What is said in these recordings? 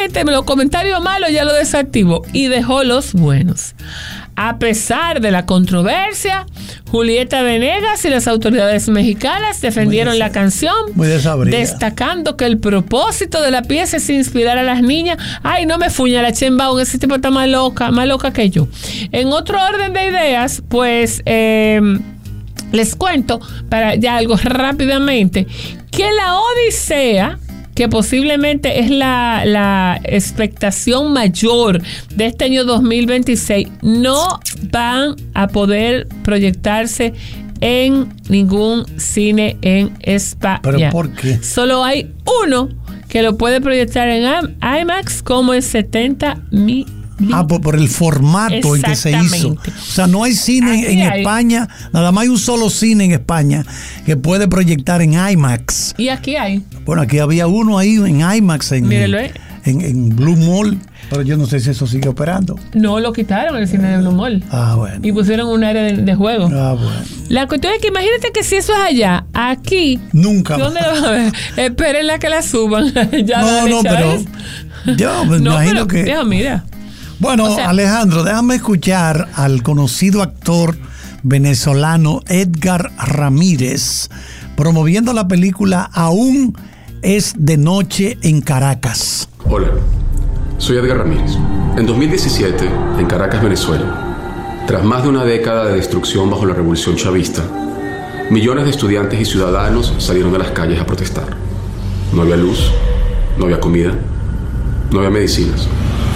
inmediatamente los comentarios malos ya lo desactivó y dejó los buenos. A pesar de la controversia, Julieta Venegas y las autoridades mexicanas defendieron la canción, destacando que el propósito de la pieza es inspirar a las niñas. Ay, no me fuña la Sheinbaum, ese tipo está más loca que yo. En otro orden de ideas, pues les cuento, para ya algo rápidamente, que la Odisea, que posiblemente es la expectación mayor de este año 2026, no van a poder proyectarse en ningún cine en España. ¿Pero por qué? Solo hay uno que lo puede proyectar en IMAX como en 70 milímetros. Por el formato en que se hizo. O sea, no hay cine aquí en España, nada más hay un solo cine en España que puede proyectar en IMAX. Y aquí hay. Bueno, aquí había uno ahí en IMAX, en Blue Mall, pero yo no sé si eso sigue operando. No, lo quitaron el cine de Blue Mall. Bueno. Y pusieron un área de juego. Bueno. La cuestión es que imagínate que si eso es allá, aquí. Nunca. ¿Dónde lo van a ver? Espérenla que la suban. Ya no, pero yo me imagino que. Mira. Bueno, Alejandro, déjame escuchar al conocido actor venezolano Edgar Ramírez promoviendo la película Aún es de noche en Caracas. Hola, soy Edgar Ramírez. En 2017, en Caracas, Venezuela, tras más de una década de destrucción bajo la revolución chavista, millones de estudiantes y ciudadanos salieron de las calles a protestar. No había luz, no había comida, no había medicinas.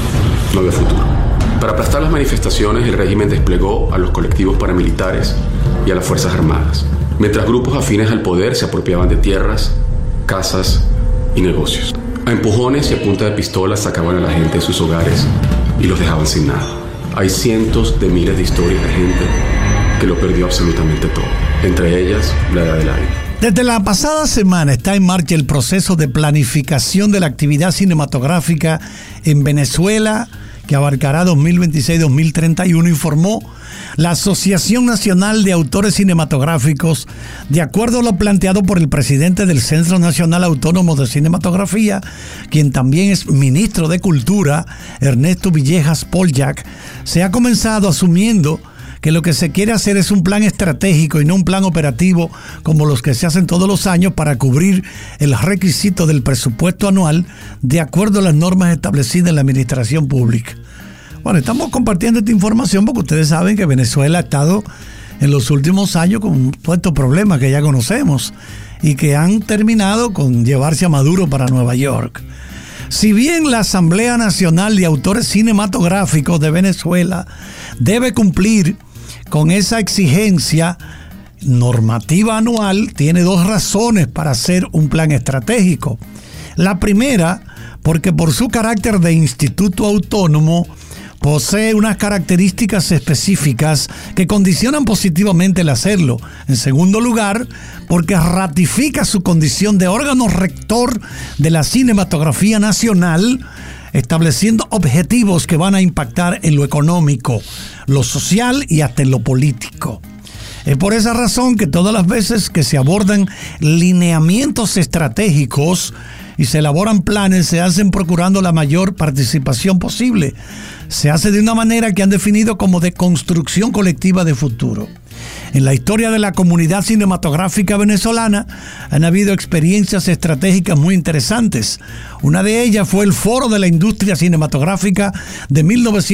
No había futuro. Para aplastar las manifestaciones, el régimen desplegó a los colectivos paramilitares y a las Fuerzas Armadas, mientras grupos afines al poder se apropiaban de tierras, casas y negocios. A empujones y a punta de pistolas sacaban a la gente de sus hogares y los dejaban sin nada. Hay cientos de miles de historias de gente que lo perdió absolutamente todo, entre ellas la edad del aire. Desde la pasada semana está en marcha el proceso de planificación de la actividad cinematográfica en Venezuela, que abarcará 2026-2031, informó la Asociación Nacional de Autores Cinematográficos, de acuerdo a lo planteado por el presidente del Centro Nacional Autónomo de Cinematografía, quien también es ministro de Cultura, Ernesto Villegas Polyac. Se ha comenzado asumiendo que lo que se quiere hacer es un plan estratégico y no un plan operativo como los que se hacen todos los años para cubrir el requisito del presupuesto anual de acuerdo a las normas establecidas en la administración pública. Bueno, estamos compartiendo esta información porque ustedes saben que Venezuela ha estado en los últimos años con todos estos problemas que ya conocemos y que han terminado con llevarse a Maduro para Nueva York. Si bien la Asamblea Nacional de Autores Cinematográficos de Venezuela debe cumplir con esa exigencia normativa anual, tiene dos razones para hacer un plan estratégico. La primera, porque por su carácter de instituto autónomo, posee unas características específicas que condicionan positivamente el hacerlo. En segundo lugar, porque ratifica su condición de órgano rector de la cinematografía nacional, estableciendo objetivos que van a impactar en lo económico, lo social y hasta en lo político. Es por esa razón que todas las veces que se abordan lineamientos estratégicos y se elaboran planes, se hacen procurando la mayor participación posible. Se hace de una manera que han definido como de construcción colectiva de futuro. En la historia de la comunidad cinematográfica venezolana han habido experiencias estratégicas muy interesantes. Una de ellas fue el Foro de la Industria Cinematográfica de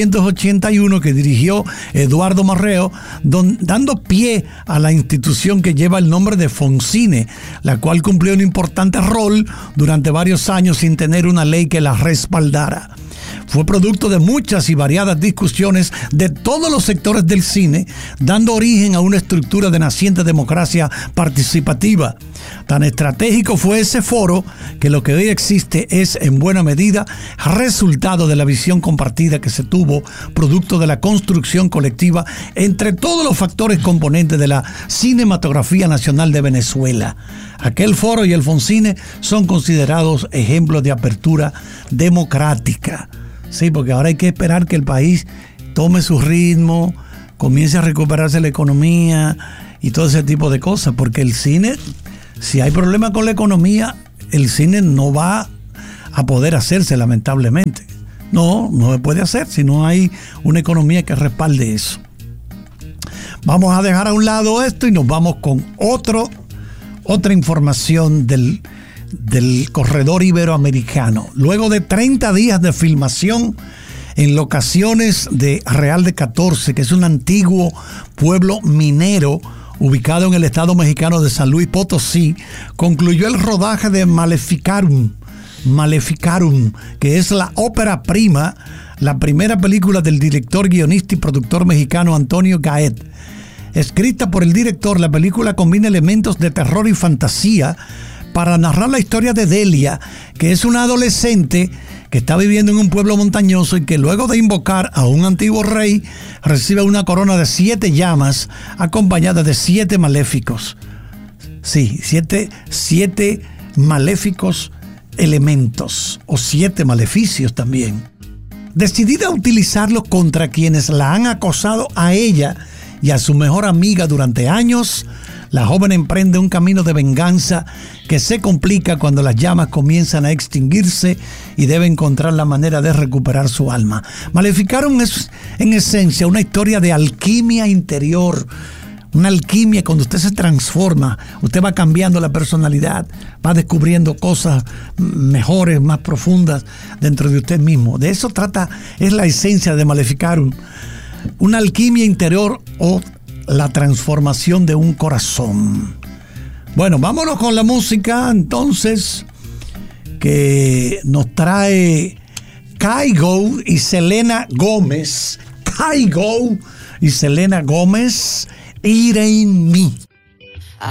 1981 que dirigió Eduardo Marrero, dando pie a la institución que lleva el nombre de Foncine, la cual cumplió un importante rol durante varios años sin tener una ley que la respaldara. Fue producto de muchas y variadas discusiones de todos los sectores del cine, dando origen a una estructura de naciente democracia participativa. Tan estratégico fue ese foro que lo que hoy existe es en buena medida resultado de la visión compartida que se tuvo, producto de la construcción colectiva entre todos los factores componentes de la cinematografía nacional de Venezuela. Aquel foro y el Foncine son considerados ejemplos de apertura democrática. Sí, porque ahora hay que esperar que el país tome su ritmo, comience a recuperarse la economía y todo ese tipo de cosas, porque el cine, si hay problemas con la economía, el cine no va a poder hacerse, lamentablemente. No se puede hacer si no hay una economía que respalde eso. Vamos a dejar a un lado esto y nos vamos con otra información del corredor iberoamericano. Luego de 30 días de filmación en locaciones de Real de 14, que es un antiguo pueblo minero ubicado en el estado mexicano de San Luis Potosí, concluyó el rodaje de Maleficarum, que es la ópera prima, la primera película del director, guionista y productor mexicano Antonio Gaed. Escrita por el director, la película combina elementos de terror y fantasía para narrar la historia de Delia, que es una adolescente que está viviendo en un pueblo montañoso y que luego de invocar a un antiguo rey recibe una corona de 7 llamas acompañada de 7 maléficos. Sí, 7 maléficos elementos o 7 maleficios también. Decidida a utilizarlos contra quienes la han acosado a ella y a su mejor amiga durante años, la joven emprende un camino de venganza que se complica cuando las llamas comienzan a extinguirse y debe encontrar la manera de recuperar su alma. Maleficarum es, en esencia, una historia de alquimia interior. Una alquimia cuando usted se transforma, usted va cambiando la personalidad, va descubriendo cosas mejores, más profundas dentro de usted mismo. De eso trata, es la esencia de Maleficarum. Una alquimia interior o la transformación de un corazón. Bueno, vámonos con la música entonces, que nos trae Kygo y Selena Gómez. Kygo y Selena Gómez, It Ain't Me.